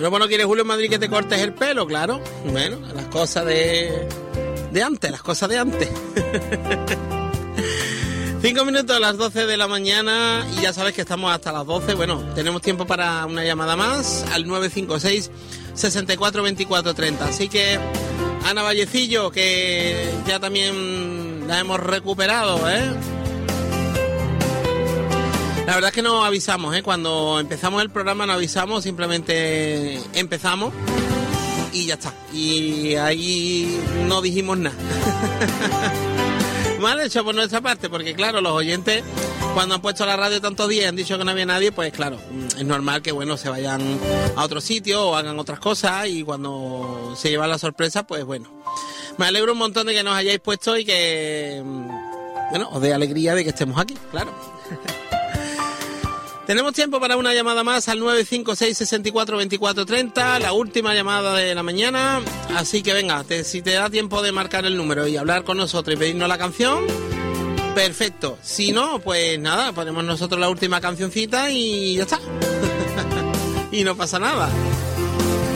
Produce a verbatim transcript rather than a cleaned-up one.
Pero bueno, ¿quieres, Julio, en Madrid que te cortes el pelo? Claro. Bueno, las cosas de, de antes, las cosas de antes. Cinco minutos a las doce de la mañana y ya sabes que estamos hasta las doce. Bueno, tenemos tiempo para una llamada más al nueve cinco seis, sesenta y cuatro, veinticuatro, treinta. Así que, Ana Vallecillo, que ya también la hemos recuperado, ¿eh? La verdad es que no avisamos, ¿eh? Cuando empezamos el programa no avisamos, simplemente empezamos y ya está. Y ahí no dijimos nada. Mal hecho por nuestra parte, porque claro, los oyentes, cuando han puesto la radio tantos días y han dicho que no había nadie, pues claro, es normal que bueno, se vayan a otro sitio o hagan otras cosas, y cuando se lleva la sorpresa, pues bueno. Me alegro un montón de que nos hayáis puesto y que, bueno, os dé alegría de que estemos aquí, claro. Tenemos tiempo para una llamada más al nueve cinco seis, sesenta y cuatro, veinticuatro, treinta, la última llamada de la mañana. Así que venga, te, si te da tiempo de marcar el número y hablar con nosotros y pedirnos la canción, perfecto. Si no, pues nada, ponemos nosotros la última cancioncita y ya está. Y no pasa nada.